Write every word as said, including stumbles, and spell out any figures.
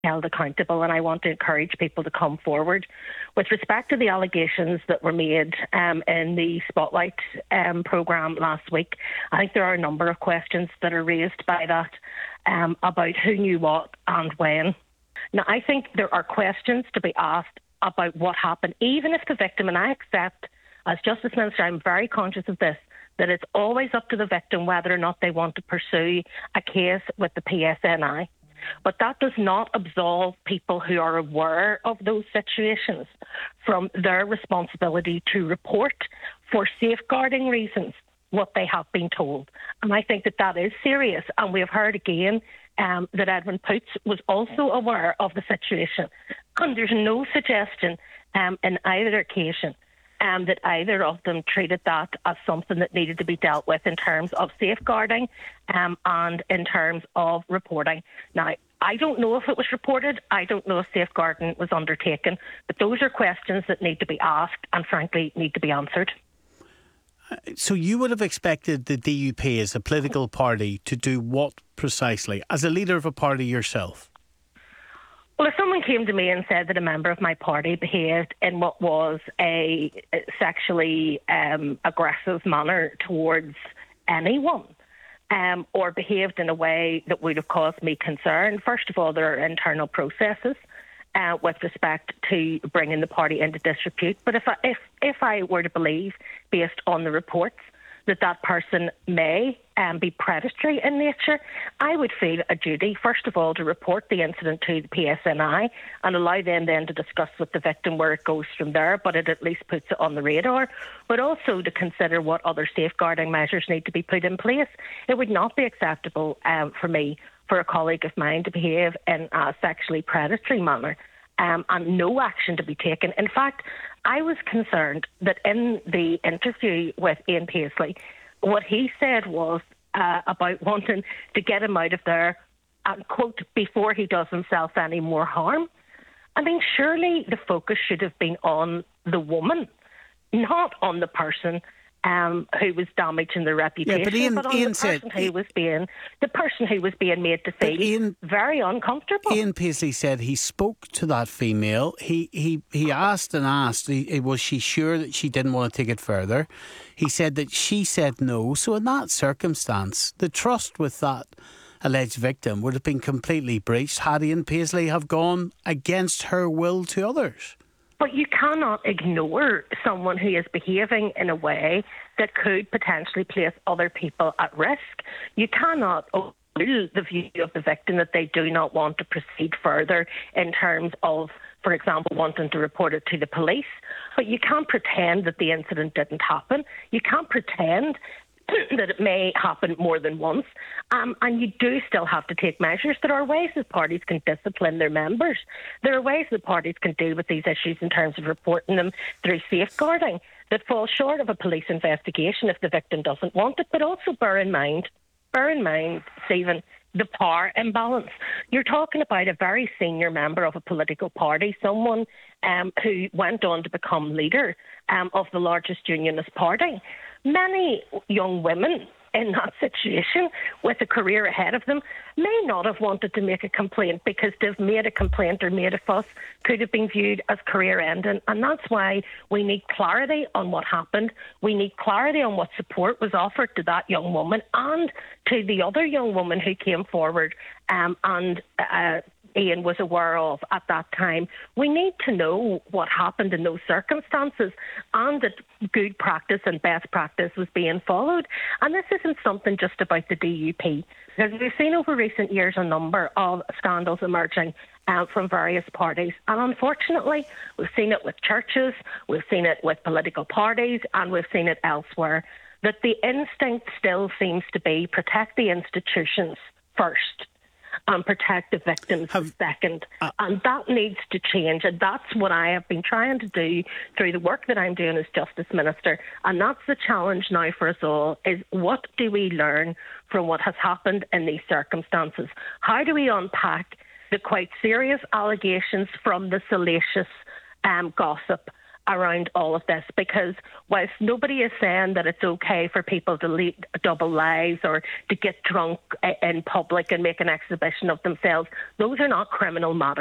held accountable, and I want to encourage people to come forward. With respect to the allegations that were made um, in the Spotlight um, programme last week, I think there are a number of questions that are raised by that um, about who knew what and when. Now, I think there are questions to be asked about what happened, even if the victim, and I accept, as Justice Minister, I'm very conscious of this, that it's always up to the victim whether or not they want to pursue a case with the P S N I. But that does not absolve people who are aware of those situations from their responsibility to report for safeguarding reasons what they have been told. And I think that that is serious. And we have heard again um, that Edwin Poots was also aware of the situation. And there's no suggestion um, in either occasion Um, that either of them treated that as something that needed to be dealt with in terms of safeguarding um, and in terms of reporting. Now, I don't know if it was reported. I don't know if safeguarding was undertaken. But those are questions that need to be asked and, frankly, need to be answered. So you would have expected the D U P as a political party to do what precisely, as a leader of a party yourself? Well, if someone came to me and said that a member of my party behaved in what was a sexually um, aggressive manner towards anyone, um, or behaved in a way that would have caused me concern, first of all, there are internal processes uh, with respect to bringing the party into disrepute. But if I, if if I were to believe, based on the reports, that that person may um, be predatory in nature, I would feel a duty, first of all, to report the incident to the P S N I and allow them then to discuss with the victim where it goes from there, but it at least puts it on the radar, but also to consider what other safeguarding measures need to be put in place. It would not be acceptable um, for me, for a colleague of mine to behave in a sexually predatory manner um, and no action to be taken. In fact, I was concerned that in the interview with Ian Paisley, what he said was uh, about wanting to get him out of there, and quote, before he does himself any more harm. I mean, surely the focus should have been on the woman, not on the person um, who was damaging their reputation, yeah, but, Ian, but on Ian the person said, who was being the person who was being made to feel Ian, very uncomfortable. Ian Paisley said he spoke to that female. He he he asked and asked, he, was she sure that she didn't want to take it further? He said that she said no. So in that circumstance, the trust with that alleged victim would have been completely breached had Ian Paisley have gone against her will to others. But you cannot ignore someone who is behaving in a way that could potentially place other people at risk. You cannot overrule the view of the victim that they do not want to proceed further in terms of, for example, wanting to report it to the police. But you can't pretend that the incident didn't happen. You can't pretend that it may happen more than once. Um, and you do still have to take measures. There are ways that parties can discipline their members. There are ways that parties can deal with these issues in terms of reporting them through safeguarding that fall short of a police investigation if the victim doesn't want it. But also bear in mind, bear in mind, Stephen, the power imbalance. You're talking about a very senior member of a political party, someone um, who went on to become leader um, of the largest unionist party. Many young women in that situation with a career ahead of them may not have wanted to make a complaint because they've made a complaint or made a fuss could have been viewed as career ending. And that's why we need clarity on what happened. We need clarity on what support was offered to that young woman and to the other young woman who came forward um, and uh, Ian was aware of at that time. We need to know what happened in those circumstances and that good practice and best practice was being followed. And this isn't something just about the D U P. Because we've seen over recent years a number of scandals emerging uh, from various parties. And unfortunately, we've seen it with churches, we've seen it with political parties, and we've seen it elsewhere, that the instinct still seems to be protect the institutions first and protect the victims have, second. Uh, and that needs to change. And that's what I have been trying to do through the work that I'm doing as Justice Minister. And that's the challenge now for us all, is what do we learn from what has happened in these circumstances? How do we unpack the quite serious allegations from the salacious um, gossip around all of this, because whilst nobody is saying that it's okay for people to lead double lives or to get drunk in public and make an exhibition of themselves, those are not criminal matters.